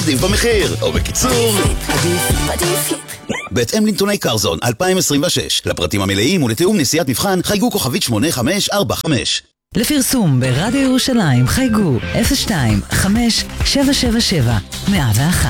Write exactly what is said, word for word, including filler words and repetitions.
עדיף במחיר, או בקיצור עדיף, עדיף בהתאם לנתוני קרזון אלפיים עשרים ושש. לפרטים המלאים ולתיאום נסיעת מבחן חייגו כוכבית שמונה חמש ארבע חמש. לפרסום ברדיו ירושלים חייגו אפס שתיים חמש שבע שבע שבע מאה ואחת.